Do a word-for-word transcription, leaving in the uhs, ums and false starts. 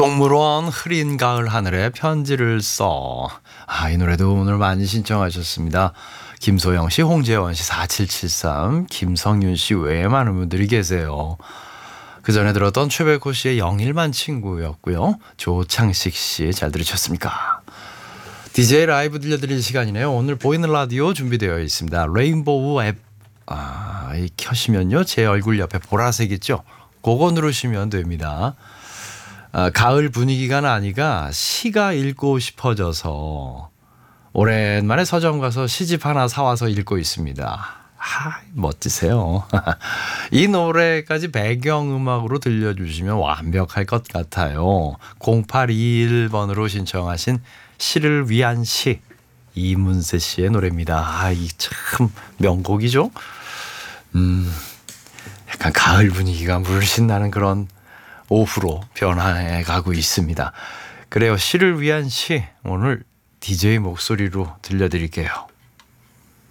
동물원 흐린 가을 하늘에 편지를 써. 아, 이 노래도 오늘 많이 신청하셨습니다. 김소영 씨, 홍재원 씨, 사칠칠삼, 김성윤 씨 외에 많은 분들이 계세요. 그 전에 들었던 최백호 씨의 영일만 친구였고요. 조창식 씨 잘 들으셨습니까? 디제이 라이브 들려드릴 시간이네요. 오늘 보이는 라디오 준비되어 있습니다. 레인보우 앱 아, 이 켜시면요 제 얼굴 옆에 보라색 있죠? 그거 누르시면 됩니다. 아, 가을 분위기가 나니까 시가 읽고 싶어져서 오랜만에 서점 가서 시집 하나 사와서 읽고 있습니다. 아, 멋지세요. 이 노래까지 배경음악으로 들려주시면 완벽할 것 같아요. 공팔이일 번으로 신청하신 시를 위한 시, 이문세 씨의 노래입니다. 아, 이 참 명곡이죠. 음, 약간 가을 분위기가 물씬 나는 그런 오후로 변화해 가고 있습니다. 그래요. 시를 위한 시, 오늘 디제이 목소리로 들려드릴게요.